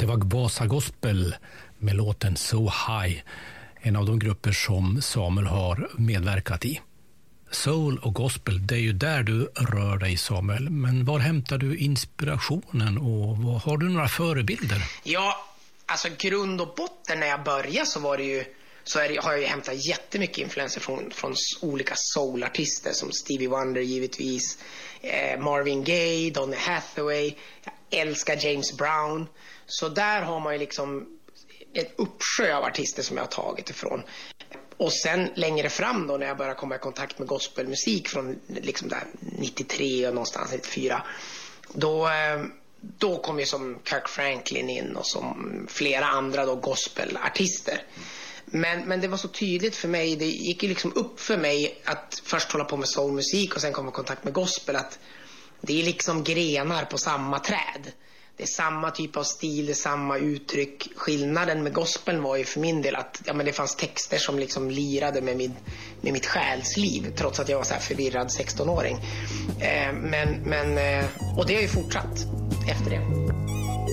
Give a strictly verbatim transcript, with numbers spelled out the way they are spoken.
var Vasa Gospel med låten So High, en av de grupper som Samuel har medverkat i. Soul och gospel, det är ju där du rör dig, Samuel. Men var hämtar du inspirationen och vad, har du några förebilder? Ja, alltså grund och botten när jag började så var det ju så är det, har jag ju hämtat jättemycket influenser från, från olika soulartister som Stevie Wonder givetvis, eh, Marvin Gaye, Donny Hathaway. Jag älskar James Brown. Så där har man ju liksom en uppsjö av artister som jag har tagit ifrån. Och sen längre fram då när jag började komma i kontakt med gospelmusik från liksom där nittiotre och någonstans nittiofyra, då, då kom ju som Kirk Franklin in och som flera andra då gospelartister. Men, men det var så tydligt för mig, det gick ju liksom upp för mig att först hålla på med soulmusik och sen komma i kontakt med gospel, att det är liksom grenar på samma träd. Det är samma typ av stil, det är samma uttryck. Skillnaden med gospeln var ju för min del att ja, men det fanns texter som liksom lirade med, min, med mitt själsliv, trots att jag var så här förvirrad sextonåring. Eh, men, men, eh, och det har ju fortsatt efter det.